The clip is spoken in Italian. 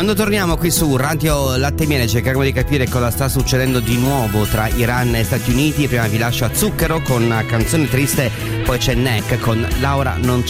Quando torniamo qui su Radio Latte e Miele cerchiamo di capire cosa sta succedendo di nuovo tra Iran e Stati Uniti. Prima vi lascio a Zucchero con una canzone triste, poi c'è Neck con Laura non